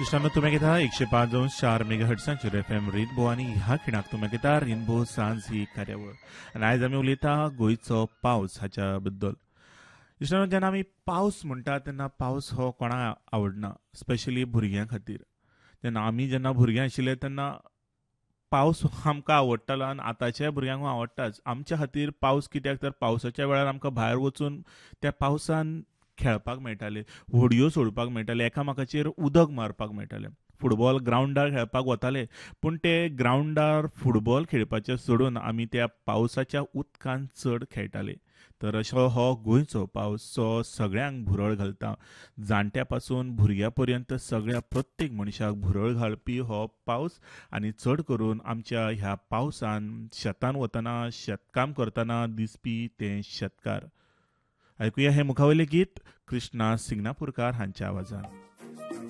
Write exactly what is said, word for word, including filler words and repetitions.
इश्टांनो तुमी घेता एकशे पाच दोन चार मेगा हर्ट्सांचेर एफ एम रेनबो आनी ह्या खिणाक तुमी घेता रेनबो सांज ही कार्यावळ आनी आयज आमी उलयता गोंयचो पावस हाच्या बद्दल. इश्टांनो जेन्ना आमी पावस म्हणटा तेन्ना पावस हो कोणाक आवडना, स्पेशली भुरग्यां खातीर. तेन्ना आमी जेन्ना भुरगें आशिल्ले तेन्ना पावस आमकां आवडटालो आनी आतांच्या भुरग्यांक आवडटाच. आमच्या खातीर पावस कित्याक तर पावसाच्या वेळार आमकां भायर वचून त्या पावसान खेळपाक मेळटालें, व्हडयो सोडपाक मेळटाले, एकामेकाचेर उदक मारपाक मेळटालें. फुटबॉल ग्रावंडार खेळपाक वताले, पूण ते ग्रावंडार फुटबॉल खेळपाचें सोडून आमी त्या पावसाच्या उदकांत चड खेळटाले. तर असो हो गोंयचो पावस जो सगळ्यांक भुरळ घालता. जाणट्या पासून भुरग्यां पर्यंत सगळ्या प्रत्येक मनशाक भुरळ घालपी हो पावस. आनी चड करून आमच्या ह्या पावसान शेतान वतना शेतकाम करतना दिसपी ते शेतकार. ऐकुया हे मुखावयले गीत कृष्णा सिंगनापूरकार हांच्या आवाजान.